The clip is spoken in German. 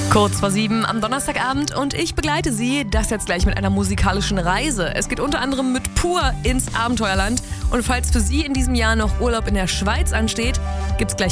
Kurz vor 7 am Donnerstagabend und ich begleite Sie, das jetzt gleich mit einer musikalischen Reise. Es geht unter anderem mit Pur ins Abenteuerland und falls für Sie in diesem Jahr noch Urlaub in der Schweiz ansteht, gibt's gleich